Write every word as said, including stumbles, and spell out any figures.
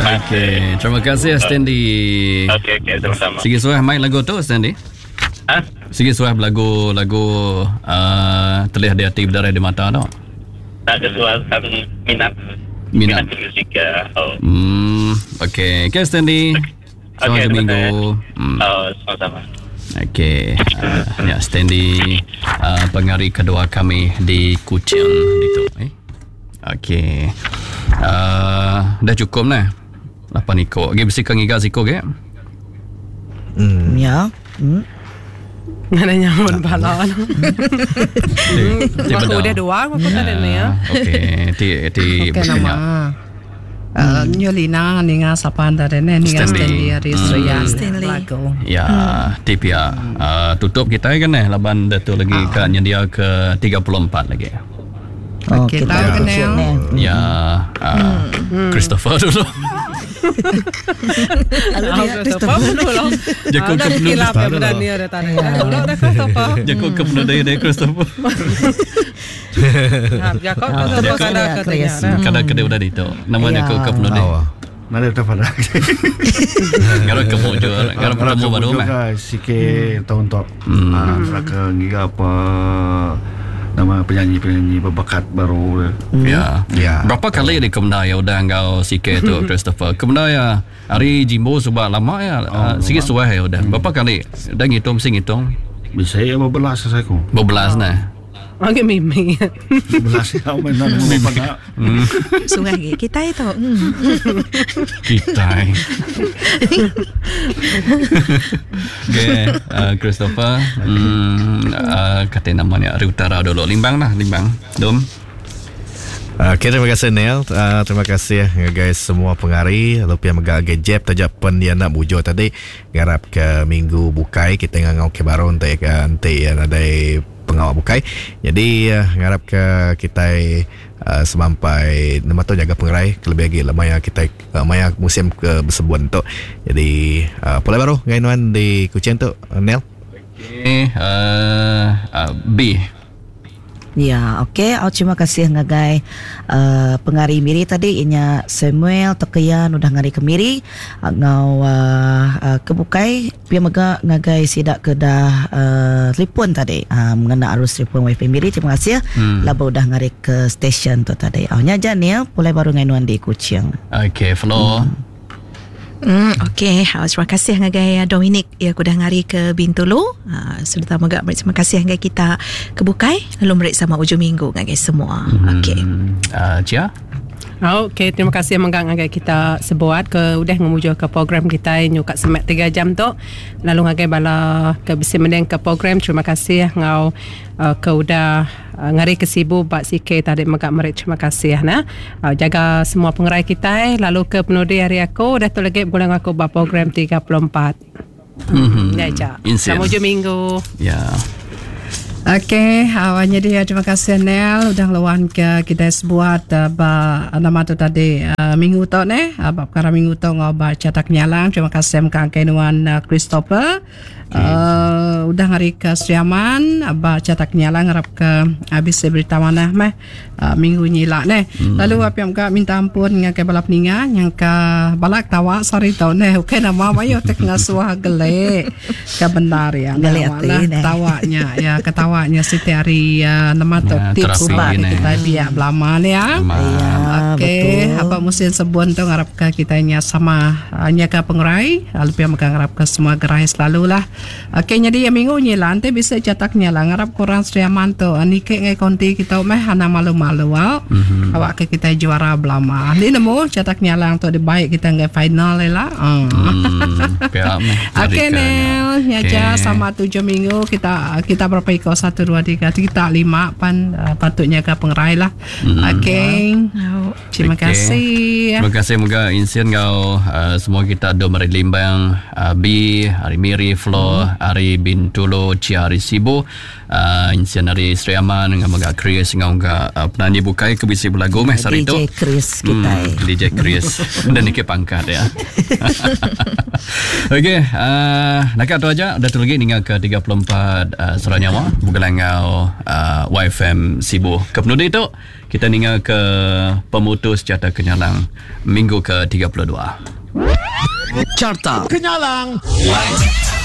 Okey, terima kasih Stanley. Okey, okey, sama-sama. Sige suah main lagu tu Stanley. Ha? Sige suah lagu lagu uh, terlihat di hati berdarah di mata tu. Tak ada suara minat. Minat musik. Oh. Hmm, okey. Okey Stanley. Selamat Okey, minggu. Hmm. Oh, sama-sama. Okey, uh, ya Stanley uh, pengarih kedua kami di Kuching itu. Eh? Okey, uh, dah cukup nah. Apa ni kau? Gak besi kang iga siko ke? Hmm. Ya. Hmm. Ada nyaman balon. Aku udah dua, aku tak ada ni ya. Okey, ti ti nama. Nyolina ninga sapanda rene ninga Stanley Ria Stanley. Ya, tipe ya. Tutup kita kan eh laban datu lagi ke nyedia ke tiga puluh empat lagi. Okey, tahu kenal. Ya, Christopher dulu. Halo Christopher dulu. Jago ke penuh dah ni ada tanya. Udah dah Christopher. Jago ke penuh dari Christopher. Jago Christopher kada katanya. Kada kada udah itu. Namanya ke ke penuh dari. Nada tak pada. Kalau kamu juga, kalau kamu baru mah. Sikit tahun tok. Ah, ke giga apa nama penyanyi-penyanyi berbakat baru. Ya. Ya. Berapa kali di Kemdaya udah engkau sikit tu Christopher? Kemdaya hari Jimbo sebab lama ya. Sikit suah ya udah. Berapa kali? Dah ngitung sing ngitung. Bisa ya berbelas saya ku. Berbelas nah. Okey mimi. Berbelas ya mana mana. Sungai kita itu. Kita. Okay, uh, Christopher. Hmm, uh, kata namanya Ari Utara dulu. Limbang lah, limbang. Dom. Okay, terima kasih Neil. Uh, terima kasih guys semua pengarih. Lupa yang megak gejep tajak pen dia nak bujur tadi. Garap ke minggu bukai kita ngau ke baru nanti kan nanti yang ada pengawal bukai. Jadi uh, ngarap ke kita uh, semampai nama tu jaga pengerai kelebih lagi lamanya kita uh, maya musim ke bersebuan tu. Jadi uh, pula baru ngainuan di Kuching tu uh, Neil. Okay, uh, uh, B. Ya, okey. Oh, terima kasih ngagai uh, pengarih Miri tadi inya Samuel Tokayan udah ngari ke Miri ngau uh, uh, kebukai pia mega ngagai sidak kedah uh, telefon tadi uh, mengenai arus telefon wifi Miri. Terima kasih hmm. laba udah ngari ke stesen tu tadi. Oh nya Janil mulai baru ngainuan di Kuching. Okey, flow. Hmm. Hmm, okay. Uh, terima kasih ngagai Dominic ya aku dah ngari ke Bintulu. Uh, Sudah megak terima kasih ngagai kita kebukai lalu merik sama ujung minggu ngagai semua. Hmm. Okey. Uh, Cia. Oh, okay, terima kasih menggang ngagai kita sebuat ke udah memuju ke program kita nyuka semak tiga jam tu. Lalu ngagai bala ke besi mendeng ke program. Terima kasih ngau uh, ke udah uh, ngari ke sibu bak sike tadi megak merik terima kasih nah. Uh, jaga semua pengerai kita lalu ke penudi hari aku dah tu lagi boleh ngaku bak program tiga puluh empat. Mhm. Ya, Cak. Selamat ujung minggu. Ya. Okey, awalnya dia terima kasih Nel udah lawan ke kita sebuat uh, ba nama tu tadi uh, minggu tu ne uh, bab kara minggu tu ngoba cetak nyalang. Terima kasih mka kenuan uh, Christopher uh, udah ngari ke Sriaman ba cetak nyalang ngarap ke habis berita mana meh uh, minggu nyila ne. Hmm. Lalu apa yang mka minta ampun ngake balap ninga yang ke balak tawa sorry tau ne okay nama mayo tek ngasuah gele ke benar ya tawanya ya ketawa nya setiap uh, nama tu ya, tips kita biak belama ni ya. Ya, okey, apa musim sebun tu ngarap ke kita nya sama hanya ke pengerai, lalu pia makan ngarap ke semua gerai selalu lah. Okey, jadi ya minggu ni lah, nanti bisa cetaknya lah ngarap kurang Sriaman tu. Ani ke ngai konti kita meh hana malu-malu wow. Mm-hmm. Awak ke kita juara belama. Ni nemu cetaknya lah tu di baik kita ngai final lah. Hmm. Okey, Nel, nyaja sama tujuh minggu kita kita berapa ikut satu dua tiga kita lima pan uh, patutnya ke pengerai lah. Mm-hmm. Okey. Oh. Terima okay. kasih. Terima kasih moga insien kau uh, semua kita do mari limbang uh, B, hari Miri, Flo, Ari Bintulu Ciari Sibu uh, Insian Ari Sri Aman Dengan Magak Chris Dengan Magak uh, penyanyi bukai Kebisi berlagu Meh hari D J itu Chris kita hmm, D J Chris Dan ni ke pangkat ya. Okey, uh, nak tu aja. Dah tu lagi hingga ke tiga puluh empat uh, Seranyawa Bugalangau uh, Y F M Sibu. Kepenuh itu kita hingga ke pemutus Carta Kenyalang minggu ke tiga puluh dua. Carta Kenyalang.